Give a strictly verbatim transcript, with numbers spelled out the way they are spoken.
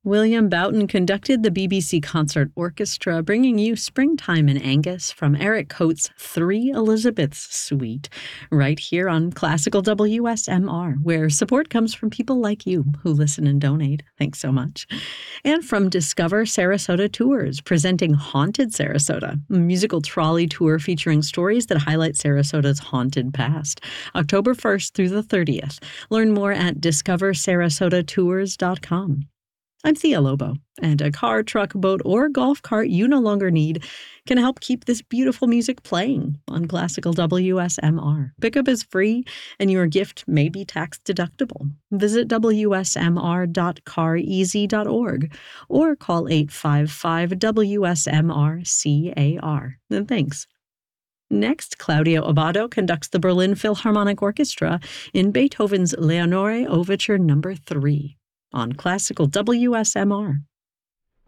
William Boughton conducted the B B C Concert Orchestra, bringing you Springtime in Angus from Eric Coates' Three Elizabeths Suite, right here on Classical W S M R, where support comes from people like you who listen and donate. Thanks so much. And from Discover Sarasota Tours, presenting Haunted Sarasota, a musical trolley tour featuring stories that highlight Sarasota's haunted past. October first through the thirtieth. Learn more at discover sarasota tours dot com. I'm Thea Lobo, and a car, truck, boat, or golf cart you no longer need can help keep this beautiful music playing on Classical W S M R. Pickup is free, and your gift may be tax deductible. Visit w s m r dot car easy dot org or call eight five five W S M R C A R. And thanks. Next, Claudio Abbado conducts the Berlin Philharmonic Orchestra in Beethoven's Leonore Overture Number three on Classical W S M R.